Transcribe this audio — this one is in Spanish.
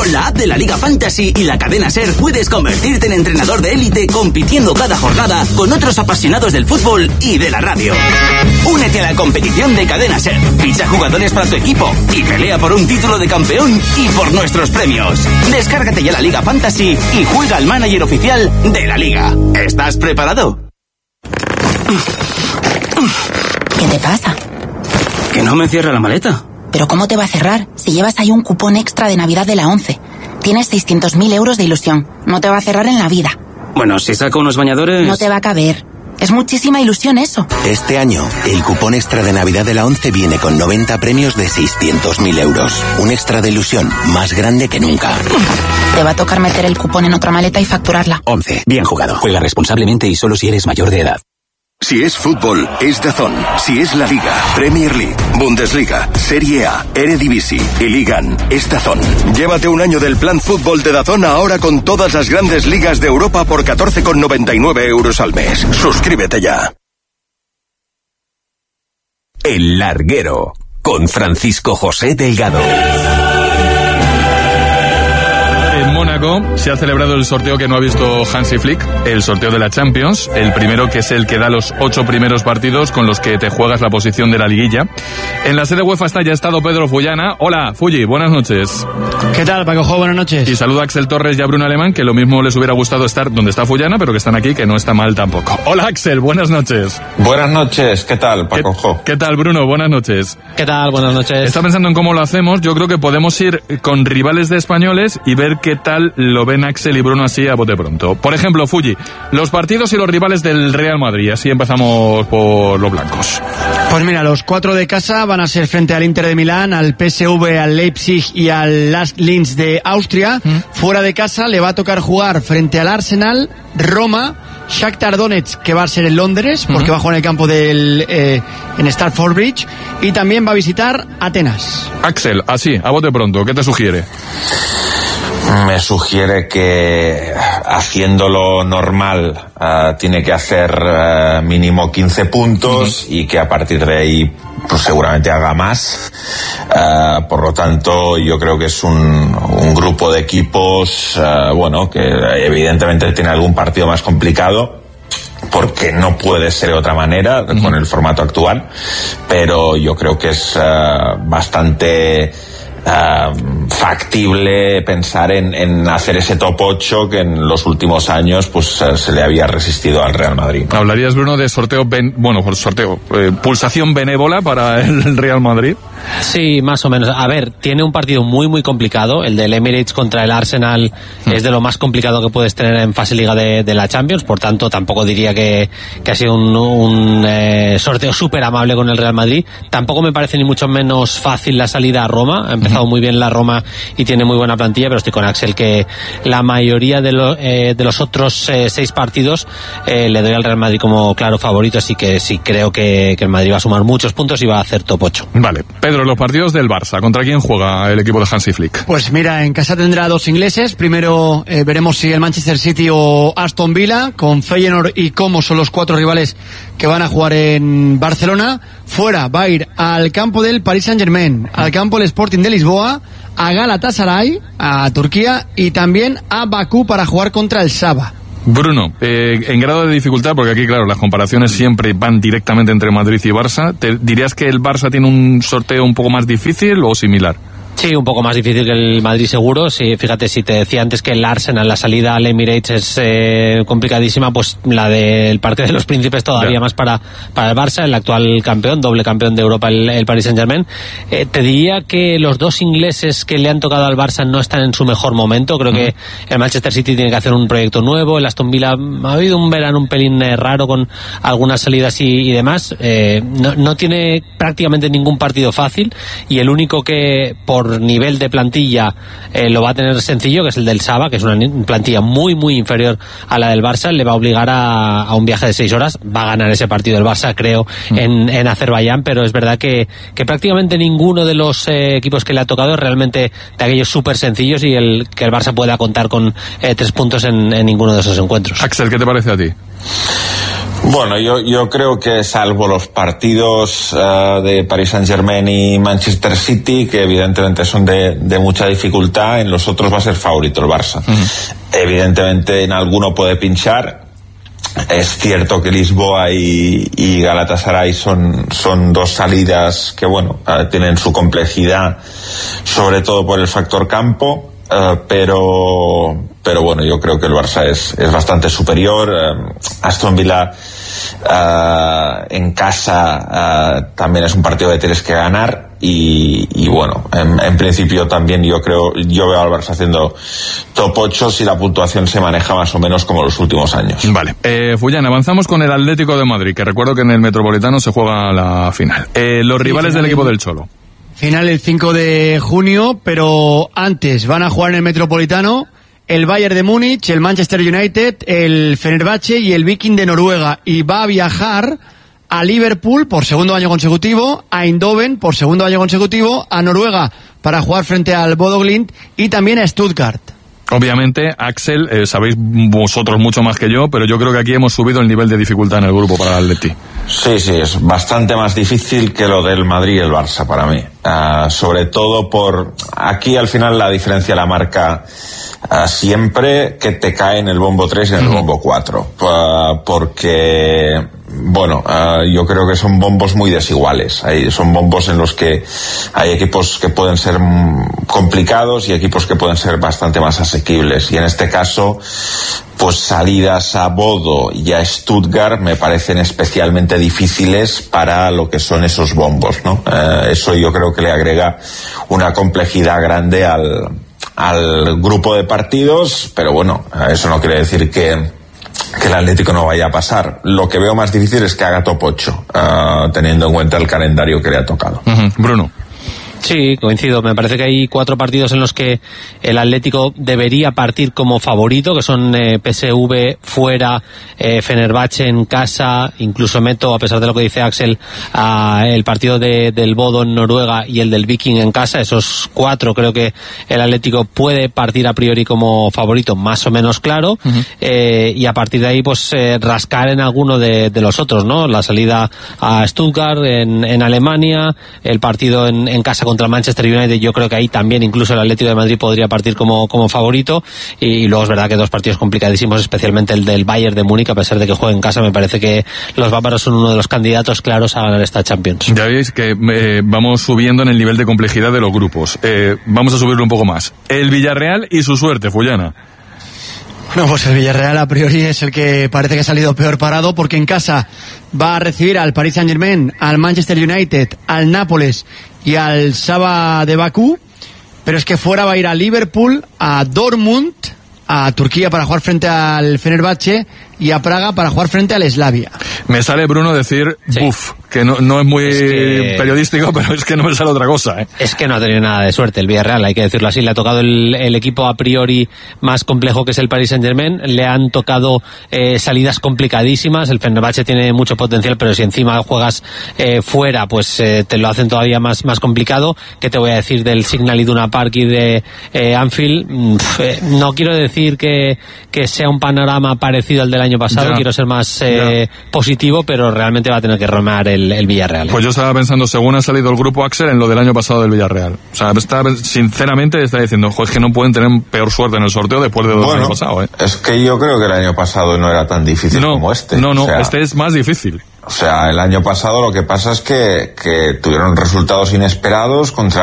Con la app de la Liga Fantasy y la cadena SER puedes convertirte en entrenador de élite compitiendo cada jornada con otros apasionados del fútbol y de la radio. Únete a la competición de cadena SER, ficha jugadores para tu equipo y pelea por un título de campeón y por nuestros premios. Descárgate ya la Liga Fantasy y juega al manager oficial de la Liga. ¿Estás preparado? ¿Qué te pasa? Que no me cierra la maleta. ¿Pero cómo te va a cerrar si llevas ahí un cupón extra de Navidad de la 11? Tienes 600.000 euros de ilusión. No te va a cerrar en la vida. Bueno, si saco unos bañadores... No te va a caber. Es muchísima ilusión eso. Este año, el cupón extra de Navidad de la 11 viene con 90 premios de 600.000 euros. Un extra de ilusión más grande que nunca. Te va a tocar meter el cupón en otra maleta y facturarla. 11. Bien jugado. Juega responsablemente y solo si eres mayor de edad. Si es fútbol, es DAZN. Si es la Liga, Premier League, Bundesliga, Serie A, Eredivisie y Ligan, es DAZN. Llévate un año del plan fútbol de DAZN ahora con todas las grandes ligas de Europa por 14,99 euros al mes. Suscríbete ya. El Larguero, con Francisco José Delgado. En Mónaco se ha celebrado el sorteo que no ha visto Hansi Flick, el sorteo de la Champions, el primero, que es el que da los 8 primeros partidos con los que te juegas la posición de la liguilla. En la sede UEFA está ya estado Pedro Fullana. Hola, Fulli, buenas noches. ¿Qué tal, Paco? Buenas noches. Y saluda a Axel Torres y a Bruno Alemán, que lo mismo les hubiera gustado estar donde está Fullana, pero que están aquí, que no está mal tampoco. Hola, Axel, buenas noches. Buenas noches, ¿qué tal, Paco? ¿Qué tal, Bruno? Buenas noches. ¿Qué tal? Buenas noches. Está pensando en cómo lo hacemos. Yo creo que podemos ir con rivales de españoles y ver qué tal lo ven Axel y Bruno así a bote pronto. Por ejemplo, Fulli, los partidos y los rivales del Real Madrid. Así empezamos por los blancos. Pues mira, los 4 de casa van a ser frente al Inter de Milán, al PSV, al Leipzig y al Last Linz de Austria. Fuera de casa le va a tocar jugar frente al Arsenal, Roma, Shakhtar Donetsk, que va a ser en Londres, porque va a jugar en el campo del en Stamford Bridge, y también va a visitar Atenas. Axel, así, a bote pronto, ¿qué te sugiere? Me sugiere que haciéndolo normal tiene que hacer mínimo 15 puntos y que a partir de ahí pues seguramente haga más. Por lo tanto, yo creo que es un grupo de equipos bueno, que evidentemente tiene algún partido más complicado, porque no puede ser de otra manera con el formato actual, pero yo creo que es bastante factible pensar en hacer ese top 8 que en los últimos años pues se le había resistido al Real Madrid. ¿Hablarías, Bruno, de pulsación benévola para el Real Madrid? Sí, más o menos. A ver, tiene un partido muy muy complicado. El del Emirates contra el Arsenal es de lo más complicado que puedes tener en fase liga de la Champions. Por tanto, tampoco diría que ha sido un sorteo súper amable con el Real Madrid. Tampoco me parece ni mucho menos fácil la salida a Roma. Ha empezado muy bien la Roma y tiene muy buena plantilla, pero estoy con Axel que la mayoría de los otros 6 partidos le doy al Real Madrid como claro favorito, así que sí creo que el Madrid va a sumar muchos puntos y va a hacer top 8. Vale. Pedro, los partidos del Barça, ¿contra quién juega el equipo de Hansi Flick? Pues mira, en casa tendrá 2 ingleses. Primero veremos si el Manchester City o Aston Villa, con Feyenoord y Como son los 4 rivales que van a jugar en Barcelona. Fuera va a ir al campo del Paris Saint-Germain, al campo del Sporting de Lisboa, a Galatasaray, a Turquía, y también a Bakú para jugar contra el Saba. Bruno, en grado de dificultad, porque aquí, claro, las comparaciones siempre van directamente entre Madrid y Barça, ¿dirías que el Barça tiene un sorteo un poco más difícil o similar? Sí, un poco más difícil que el Madrid seguro. Sí, fíjate, si te decía antes que el Arsenal, la salida al Emirates es complicadísima, pues la del Parque de los Príncipes todavía más para el Barça, el actual campeón, doble campeón de Europa, el Paris Saint-Germain. Te diría que los 2 ingleses que le han tocado al Barça no están en su mejor momento. Creo que el Manchester City tiene que hacer un proyecto nuevo, el Aston Villa ha habido un verano un pelín raro con algunas salidas y demás. No tiene prácticamente ningún partido fácil, y el único que por nivel de plantilla lo va a tener sencillo, que es el del Saba, que es una plantilla muy muy inferior a la del Barça. Le va a obligar a un viaje de 6 horas. Va a ganar ese partido el Barça, creo, en Azerbaiyán, pero es verdad que prácticamente ninguno de los equipos que le ha tocado es realmente de aquellos súper sencillos, y que el Barça pueda contar con 3 puntos en ninguno de esos encuentros. Axel, ¿qué te parece a ti? Bueno, yo creo que salvo los partidos de Paris Saint-Germain y Manchester City, que evidentemente son de mucha dificultad, en los otros va a ser favorito el Barça. Evidentemente en alguno puede pinchar. Es cierto que Lisboa y Galatasaray son dos salidas que, bueno, tienen su complejidad, sobre todo por el factor campo. Pero bueno, yo creo que el Barça es bastante superior. Aston Villa en casa también es un partido que tienes que ganar y bueno, en principio también yo veo al Barça haciendo top 8 si la puntuación se maneja más o menos como los últimos años. Vale, Fuyan, avanzamos con el Atlético de Madrid, que recuerdo que en el Metropolitano se juega la final. Los rivales del equipo del Cholo. Final el 5 de junio, pero antes van a jugar en el Metropolitano el Bayern de Múnich, el Manchester United, el Fenerbahce y el Viking de Noruega. Y va a viajar a Liverpool por segundo año consecutivo, a Eindhoven por segundo año consecutivo, a Noruega para jugar frente al Bodo Glimt y también a Stuttgart. Obviamente, Axel, sabéis vosotros mucho más que yo, pero yo creo que aquí hemos subido el nivel de dificultad en el grupo para el Atleti. Sí, es bastante más difícil que lo del Madrid y el Barça para mí. Sobre todo aquí al final la diferencia la marca siempre que te cae en el bombo 3 y en el bombo 4. Porque, bueno, yo creo que son bombos muy desiguales. Son bombos en los que hay equipos que pueden ser complicados y equipos que pueden ser bastante más asequibles. Y en este caso, pues salidas a Bodo y a Stuttgart me parecen especialmente difíciles para lo que son esos bombos, ¿no? Eso yo creo que le agrega una complejidad grande al grupo de partidos, pero bueno, eso no quiere decir que el Atlético no vaya a pasar. Lo que veo más difícil es que haga top 8, teniendo en cuenta el calendario que le ha tocado. Bruno. Sí, coincido. Me parece que hay 4 partidos en los que el Atlético debería partir como favorito, que son PSV fuera, Fenerbahce en casa, incluso meto, a pesar de lo que dice Axel, el partido del Bodo en Noruega y el del Viking en casa. Esos 4 creo que el Atlético puede partir a priori como favorito, más o menos claro, y a partir de ahí pues rascar en alguno de los otros, ¿no? La salida a Stuttgart en Alemania, el partido en casa contra el Manchester United, yo creo que ahí también incluso el Atlético de Madrid podría partir como favorito, y luego es verdad que 2 partidos complicadísimos, especialmente el del Bayern de Múnich, a pesar de que juegue en casa. Me parece que los bávaros son uno de los candidatos claros a ganar esta Champions. Ya veis que vamos subiendo en el nivel de complejidad de los grupos. Vamos a subirlo un poco más. El Villarreal y su suerte, Fullana. Bueno, pues el Villarreal a priori es el que parece que ha salido peor parado, porque en casa va a recibir al Paris Saint-Germain, al Manchester United, al Nápoles y al Saba de Bakú, pero es que fuera va a ir a Liverpool, a Dortmund, a Turquía para jugar frente al Fenerbahce y a Praga para jugar frente al Slavia. Me sale, Bruno, decir buf, que no es muy periodístico, pero es que no me sale otra cosa, ¿eh? Es que no ha tenido nada de suerte el Villarreal, hay que decirlo así. Le ha tocado el equipo a priori más complejo, que es el Paris Saint-Germain. Le han tocado salidas complicadísimas. El Fenerbahce tiene mucho potencial, pero si encima juegas fuera, pues te lo hacen todavía más complicado. ¿Qué te voy a decir del Signal Iduna Park y de Anfield? No quiero decir que sea un panorama parecido al del año pasado, quiero ser más positivo, pero realmente va a tener que remar el Villarreal. Pues yo estaba pensando, según ha salido el grupo Axel, en lo del año pasado del Villarreal. O sea, sinceramente está diciendo, es que no pueden tener peor suerte en el sorteo después de lo del año pasado, ¿eh? Es que yo creo que el año pasado no era tan difícil como este. No, o sea, este es más difícil. O sea, el año pasado lo que pasa es que tuvieron resultados inesperados contra